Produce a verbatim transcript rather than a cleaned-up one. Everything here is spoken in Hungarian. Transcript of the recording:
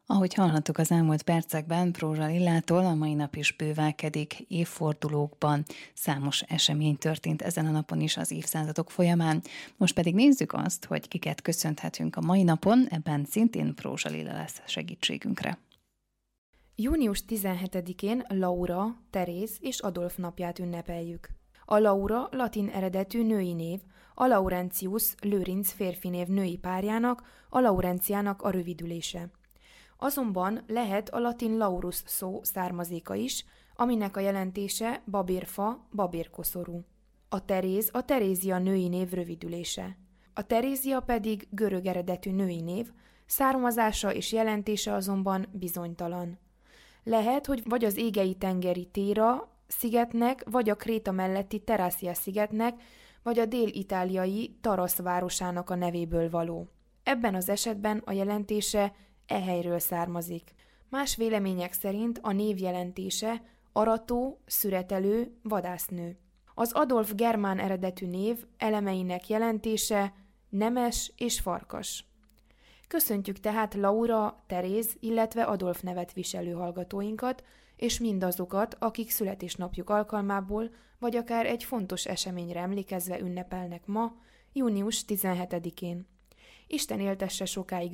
Ahogy hallhattuk az elmúlt percekben, Prózsa Lillától, a mai nap is bővelkedik, évfordulókban számos esemény történt ezen a napon is az évszázadok folyamán. Most pedig nézzük azt, hogy kiket köszönhetünk a mai napon, ebben szintén Prózsa Lilla lesz segítségünkre. június tizenhetedikén Laura, Teréz és Adolf napját ünnepeljük. A Laura latin eredetű női név, a Laurentius Lőrinc férfi név női párjának, a Laurenciának a rövidülése. Azonban lehet a latin laurus szó származéka is, aminek a jelentése babérfa, babérkoszorú. A Teréz a Terézia női név rövidülése. A Terézia pedig görög eredetű női név, származása és jelentése azonban bizonytalan. Lehet, hogy vagy az égei-tengeri Téra szigetnek, vagy a Kréta melletti Terászia szigetnek, vagy a dél-itáliai Tarasz városának a nevéből való. Ebben az esetben a jelentése e helyről származik. Más vélemények szerint a név jelentése arató, szüretelő, vadásznő. Az Adolf germán eredetű név elemeinek jelentése nemes és farkas. Köszöntjük tehát Laura, Teréz, illetve Adolf nevet viselő hallgatóinkat, és mindazokat, akik születésnapjuk alkalmából, vagy akár egy fontos eseményre emlékezve ünnepelnek ma, június tizenhetedikén. Isten éltesse sokáig